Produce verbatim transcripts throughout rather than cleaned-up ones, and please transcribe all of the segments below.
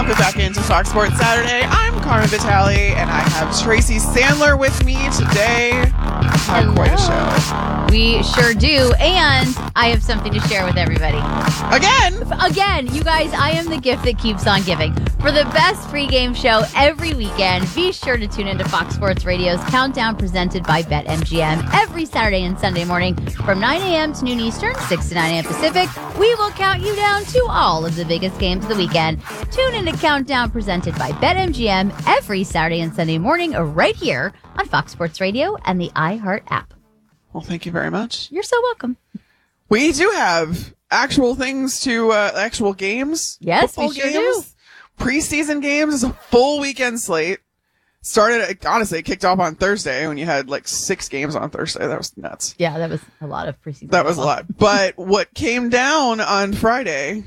Welcome back into Fox Sports Saturday. I'm Carmen Vitale, and I have Tracy Sandler with me today. Have quite a show. We sure do, and I have something to share with everybody. Again? Again, you guys, I am the gift that keeps on giving. For the best pregame show every weekend, be sure to tune into Fox Sports Radio's Countdown presented by BetMGM every Saturday and Sunday morning from nine a.m. to noon Eastern, six to nine a.m. Pacific. We will count you down to all of the biggest games of the weekend. Tune into Countdown presented by BetMGM every Saturday and Sunday morning right here on Fox Sports Radio and the iHeart app. Well, thank you very much. You're so welcome. We do have actual things to, uh, actual games. Yes, Football we sure games. do. Preseason games is a full weekend slate. Started, honestly, it kicked off on Thursday when you had like six games on Thursday. That was nuts. Yeah, that was a lot of preseason. That was a lot. But what came down on Friday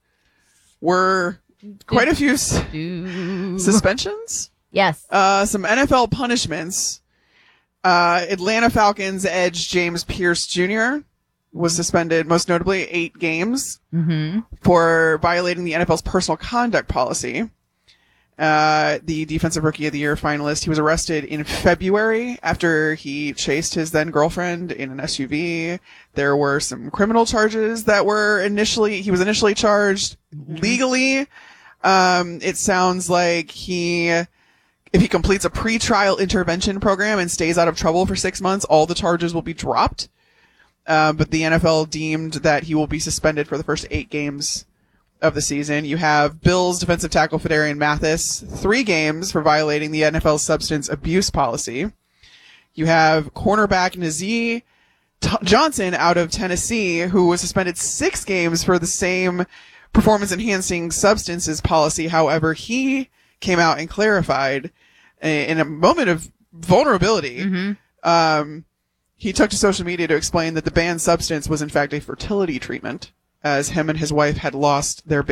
were quite a few s- suspensions. Yes. Uh, some N F L punishments. Uh, Atlanta Falcons edge James Pierce Junior was suspended, most notably eight games Mm-hmm. for violating the N F L's personal conduct policy. Uh, the Defensive Rookie of the Year finalist, he was arrested in February after he chased his then girlfriend in an S U V. There were some criminal charges that were initially, he was initially charged legally. Um, it sounds like he, if he completes a pre-trial intervention program and stays out of trouble for six months, all the charges will be dropped. Uh, but the N F L deemed that he will be suspended for the first eight games of the season. You have Bills defensive tackle Fedarian Mathis, three games for violating the N F L's substance abuse policy. You have cornerback Nazee T- Johnson out of Tennessee, who was suspended six games for the same performance-enhancing substances policy. However, he came out and clarified uh, in a moment of vulnerability. Mm-hmm. Um, he took to social media to explain that the banned substance was in fact a fertility treatment, as him and his wife had lost their baby.